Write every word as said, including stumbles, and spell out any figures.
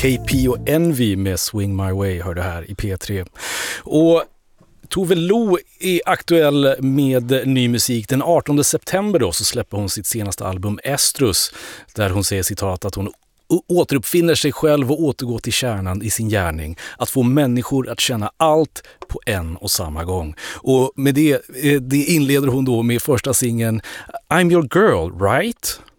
K P och Envy med Swing My Way hör det här i P tre. Och Tove Lo är aktuell med ny musik. Den artonde september då så släpper hon sitt senaste album Estrus, där hon säger citat att hon återuppfinner sig själv och återgår till kärnan i sin gärning. Att få människor att känna allt på en och samma gång. Och med det, det inleder hon då med första singeln I'm Your Girl, Right?